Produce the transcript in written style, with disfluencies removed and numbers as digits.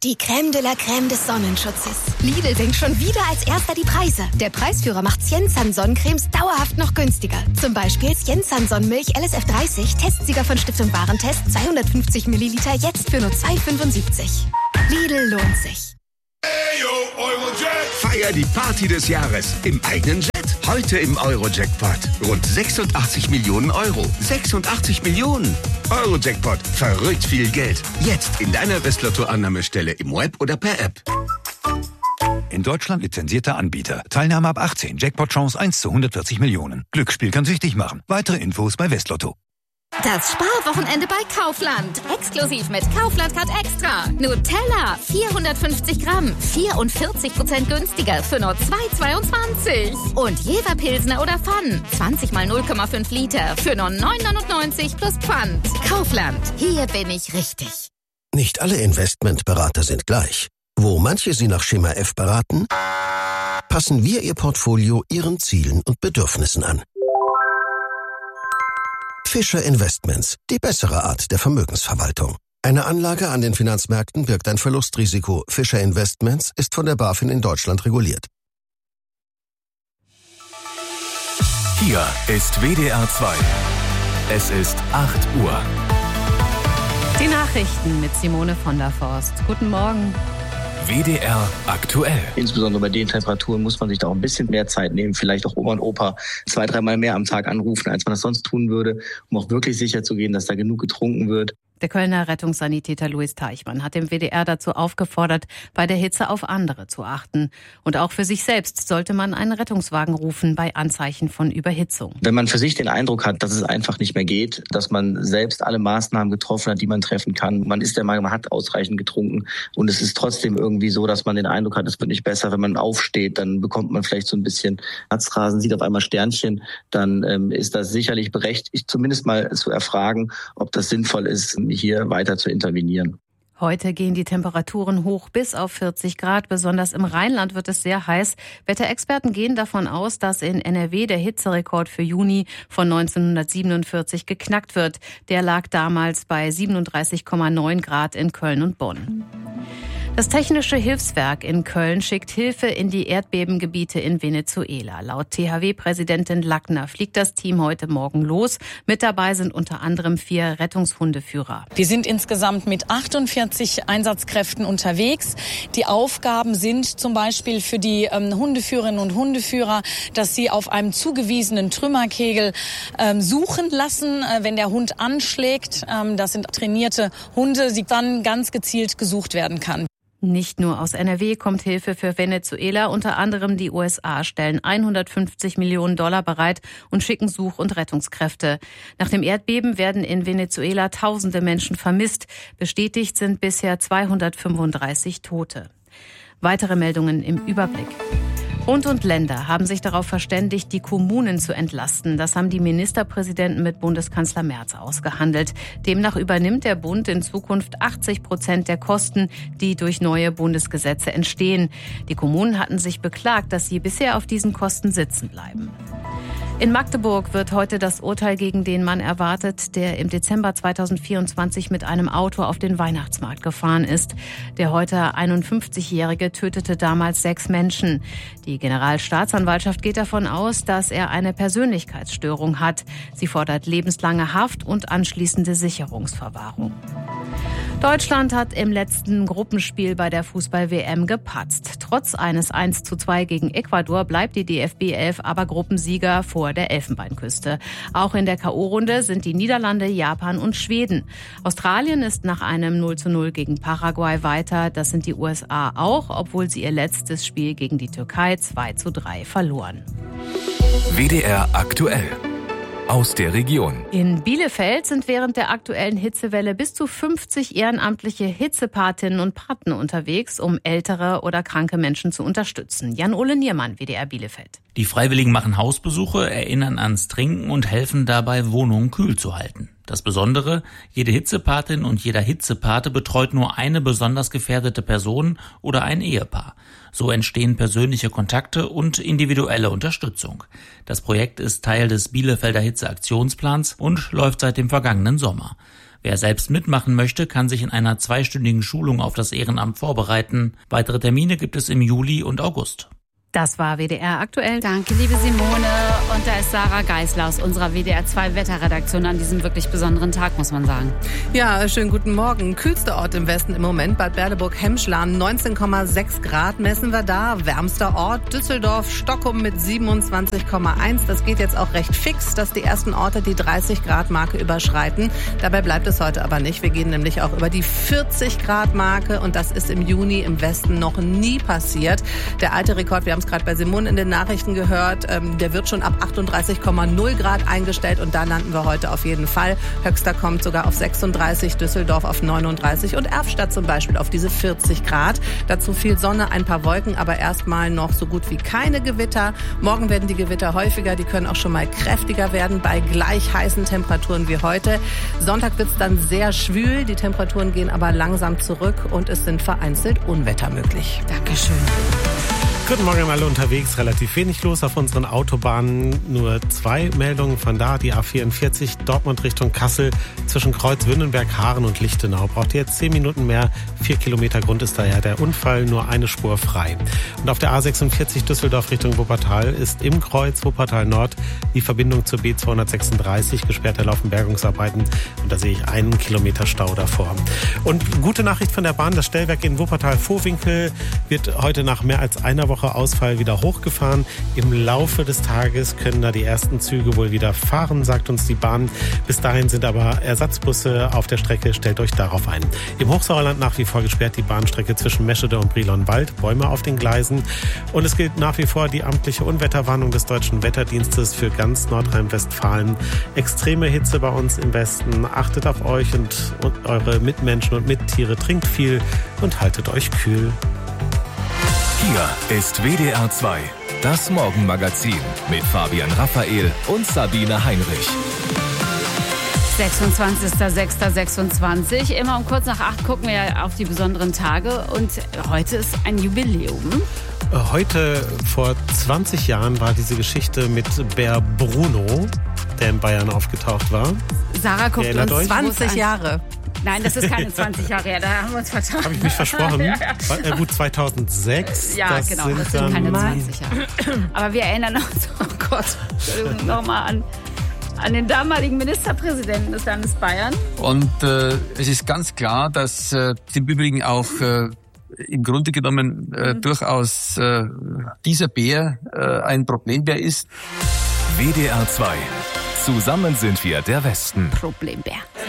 Die Crème de la Crème des Sonnenschutzes. Lidl senkt schon wieder als erster die Preise. Der Preisführer macht Siensan Sonnencremes dauerhaft noch günstiger. Zum Beispiel Siensan Sonnenmilch LSF 30, Testsieger von Stiftung Warentest, 250 Milliliter, jetzt für nur 2,75. Lidl lohnt sich. Feier die Party des Jahres im eigenen Jet. Heute im Euro-Jackpot. Rund 86 Millionen Euro. 86 Millionen. Euro-Jackpot. Verrückt viel Geld. Jetzt in deiner Westlotto-Annahmestelle im Web oder per App. In Deutschland lizenzierter Anbieter. Teilnahme ab 18. Jackpot-Chance 1 zu 140 Millionen. Glücksspiel kann süchtig machen. Weitere Infos bei Westlotto. Das Sparwochenende bei Kaufland. Exklusiv mit Kaufland Card Extra. Nutella, 450 Gramm, 44% günstiger für nur 2,22. Und Jever Pilsner oder Pfann, 20 mal 0,5 Liter für nur 9,99 plus Pfand. Kaufland, hier bin ich richtig. Nicht alle Investmentberater sind gleich. Wo manche Sie nach Schema F beraten, passen wir Ihr Portfolio Ihren Zielen und Bedürfnissen an. Fischer Investments, die bessere Art der Vermögensverwaltung. Eine Anlage an den Finanzmärkten birgt ein Verlustrisiko. Fischer Investments ist von der BaFin in Deutschland reguliert. Hier ist WDR 2. Es ist 8 Uhr. Die Nachrichten mit Simone von der Forst. Guten Morgen. WDR aktuell. Insbesondere bei den Temperaturen muss man sich da auch ein bisschen mehr Zeit nehmen. Vielleicht auch Oma und Opa 2-3 Mal mehr am Tag anrufen, als man das sonst tun würde, um auch wirklich sicher zu gehen, dass da genug getrunken wird. Der Kölner Rettungssanitäter Louis Teichmann hat dem WDR dazu aufgefordert, bei der Hitze auf andere zu achten. Und auch für sich selbst sollte man einen Rettungswagen rufen bei Anzeichen von Überhitzung. Wenn man für sich den Eindruck hat, dass es einfach nicht mehr geht, dass man selbst alle Maßnahmen getroffen hat, die man treffen kann, man ist der Meinung, man hat ausreichend getrunken und es ist trotzdem irgendwie so, dass man den Eindruck hat, es wird nicht besser. Wenn man aufsteht, dann bekommt man vielleicht so ein bisschen Herzrasen, sieht auf einmal Sternchen, dann ist das sicherlich berechtigt, zumindest mal zu erfragen, ob das sinnvoll ist, hier weiter zu intervenieren. Heute gehen die Temperaturen hoch bis auf 40 Grad. Besonders im Rheinland wird es sehr heiß. Wetterexperten gehen davon aus, dass in NRW der Hitzerekord für Juni von 1947 geknackt wird. Der lag damals bei 37,9 Grad in Köln und Bonn. Das Technische Hilfswerk in Köln schickt Hilfe in die Erdbebengebiete in Venezuela. Laut THW-Präsidentin Lackner fliegt das Team heute Morgen los. Mit dabei sind unter anderem 4 Rettungshundeführer. Wir sind insgesamt mit 48 Einsatzkräften unterwegs. Die Aufgaben sind zum Beispiel für die Hundeführerinnen und Hundeführer, dass sie auf einem zugewiesenen Trümmerkegel suchen lassen, wenn der Hund anschlägt. Das sind trainierte Hunde, die dann ganz gezielt gesucht werden kann. Nicht nur aus NRW kommt Hilfe für Venezuela. Unter anderem die USA stellen $150 Millionen bereit und schicken Such- und Rettungskräfte. Nach dem Erdbeben werden in Venezuela tausende Menschen vermisst. Bestätigt sind bisher 235 Tote. Weitere Meldungen im Überblick. Bund und Länder haben sich darauf verständigt, die Kommunen zu entlasten. Das haben die Ministerpräsidenten mit Bundeskanzler Merz ausgehandelt. Demnach übernimmt der Bund in Zukunft 80% der Kosten, die durch neue Bundesgesetze entstehen. Die Kommunen hatten sich beklagt, dass sie bisher auf diesen Kosten sitzen bleiben. In Magdeburg wird heute das Urteil gegen den Mann erwartet, der im Dezember 2024 mit einem Auto auf den Weihnachtsmarkt gefahren ist. Der heute 51-Jährige tötete damals 6 Menschen. Die Generalstaatsanwaltschaft geht davon aus, dass er eine Persönlichkeitsstörung hat. Sie fordert lebenslange Haft und anschließende Sicherungsverwahrung. Deutschland hat im letzten Gruppenspiel bei der Fußball-WM gepatzt. Trotz eines 1:2 gegen Ecuador bleibt die DFB 11 aber Gruppensieger vor der Elfenbeinküste. Auch in der K.O.-Runde sind die Niederlande, Japan und Schweden. Australien ist nach einem 0:0 gegen Paraguay weiter. Das sind die USA auch, obwohl sie ihr letztes Spiel gegen die Türkei 2:3 verloren. WDR aktuell. Aus der Region. In Bielefeld sind während der aktuellen Hitzewelle bis zu 50 ehrenamtliche Hitzepatinnen und Paten unterwegs, um ältere oder kranke Menschen zu unterstützen. Jan-Ole Niermann, WDR Bielefeld. Die Freiwilligen machen Hausbesuche, erinnern ans Trinken und helfen dabei, Wohnungen kühl zu halten. Das Besondere, jede Hitzepatin und jeder Hitzepate betreut nur eine besonders gefährdete Person oder ein Ehepaar. So entstehen persönliche Kontakte und individuelle Unterstützung. Das Projekt ist Teil des Bielefelder Hitzeaktionsplans und läuft seit dem vergangenen Sommer. Wer selbst mitmachen möchte, kann sich in einer 2-stündigen Schulung auf das Ehrenamt vorbereiten. Weitere Termine gibt es im Juli und August. Das war WDR aktuell. Danke, liebe Simone. Und da ist Sarah Geisler aus unserer WDR 2 Wetterredaktion an diesem wirklich besonderen Tag, muss man sagen. Ja, schönen guten Morgen. Kühlster Ort im Westen im Moment, Bad Berleburg-Hemschlan, 19,6 Grad messen wir da. Wärmster Ort Düsseldorf-Stockholm mit 27,1. Das geht jetzt auch recht fix, dass die ersten Orte die 30-Grad-Marke überschreiten. Dabei bleibt es heute aber nicht. Wir gehen nämlich auch über die 40-Grad-Marke und das ist im Juni im Westen noch nie passiert. Der alte Rekord, wir haben es gerade bei Simone in den Nachrichten gehört, der wird schon ab 38,0 Grad eingestellt und da landen wir heute auf jeden Fall. Höchster kommt sogar auf 36, Düsseldorf auf 39 und Erfstadt zum Beispiel auf diese 40 Grad. Dazu viel Sonne, ein paar Wolken, aber erstmal noch so gut wie keine Gewitter. Morgen werden die Gewitter häufiger, die können auch schon mal kräftiger werden bei gleich heißen Temperaturen wie heute. Sonntag wird es dann sehr schwül, die Temperaturen gehen aber langsam zurück und es sind vereinzelt Unwetter möglich. Dankeschön. Guten Morgen an alle unterwegs. Relativ wenig los auf unseren Autobahnen. Nur 2 Meldungen von da. Die A44 Dortmund Richtung Kassel zwischen Kreuz-Wünnenberg, Haaren und Lichtenau. Braucht ihr jetzt 10 Minuten mehr. 4 Kilometer Grund ist daher der Unfall. Nur eine Spur frei. Und auf der A46 Düsseldorf Richtung Wuppertal ist im Kreuz Wuppertal Nord die Verbindung zur B236 gesperrt. Da laufen Bergungsarbeiten. Und da sehe ich 1 Kilometer Stau davor. Und gute Nachricht von der Bahn. Das Stellwerk in Wuppertal-Vohwinkel wird heute nach mehr als einer Woche Ausfall wieder hochgefahren. Im Laufe des Tages können da die ersten Züge wohl wieder fahren, sagt uns die Bahn. Bis dahin sind aber Ersatzbusse auf der Strecke. Stellt euch darauf ein. Im Hochsauerland nach wie vor gesperrt die Bahnstrecke zwischen Meschede und Brilon-Wald. Bäume auf den Gleisen. Und es gilt nach wie vor die amtliche Unwetterwarnung des Deutschen Wetterdienstes für ganz Nordrhein-Westfalen. Extreme Hitze bei uns im Westen. Achtet auf euch und eure Mitmenschen und Mittiere. Trinkt viel und haltet euch kühl. Hier ist WDR 2, das Morgenmagazin mit Fabian Raphael und Sabine Heinrich. 26.06.26. Immer um kurz nach 8 gucken wir auf die besonderen Tage. Und heute ist ein Jubiläum. Heute vor 20 Jahren war diese Geschichte mit Bär Bruno, der in Bayern aufgetaucht war. Sarah guckt uns 20 Jahre. Nein, das ist keine 20 Jahre her, da haben wir uns vertan. Habe ich mich versprochen? Ja. Gut, 2006. Ja, das genau, das sind keine 20 Jahre. Aber wir erinnern uns, oh Gott, nochmal an den damaligen Ministerpräsidenten des Landes Bayern. Und es ist ganz klar, dass im Übrigen auch im Grunde genommen durchaus dieser Bär ein Problembär ist. WDR 2. Zusammen sind wir der Westen. Problembär.